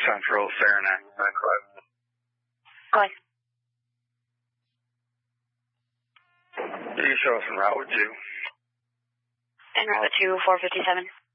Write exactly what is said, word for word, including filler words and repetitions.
Central, Saranac, Clive. Go ahead. You can show us en route with you. En route to four fifty-seven.